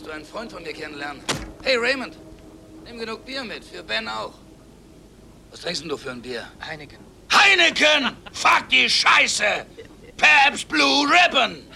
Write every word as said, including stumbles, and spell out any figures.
du einen Freund von mir kennenlernen. Hey, Raymond, nimm genug Bier mit, für Ben auch. Was trinkst denn du für ein Bier? Heineken. Heineken! Fuck die Scheiße! Pabst Blue Ribbon!